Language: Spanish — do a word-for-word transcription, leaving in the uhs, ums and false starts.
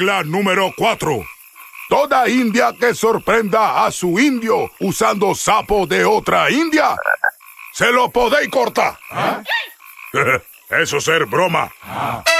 Regla número cuatro. Toda india que sorprenda a su indio usando sapo de otra india, se lo podéis cortar. ¿Ah? Eso ser broma. Ah.